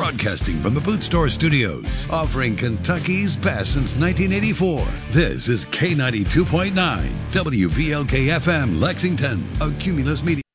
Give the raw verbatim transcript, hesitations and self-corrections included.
Broadcasting from the Boot Store Studios, offering Kentucky's best since nineteen eighty-four. This is K ninety-two point nine, W V L K F M, Lexington, a Cumulus Media.